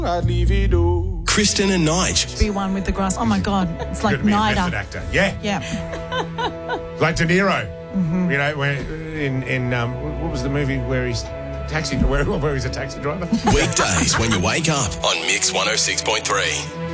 I'd leave it all. Kristen and Nige. Be one with the grass. Oh my God, it's like Could be a method NIDA. actor. Yeah. Yeah. Like De Niro. You know, where in what was the movie where he's where he's a taxi driver? Weekdays when you wake up on Mix 106.3.